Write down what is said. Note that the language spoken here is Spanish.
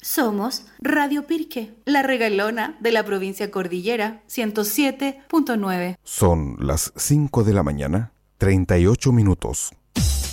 Somos Radio Pirque, la regalona de la provincia Cordillera 107.9. Son las 5 de la mañana, 38 minutos.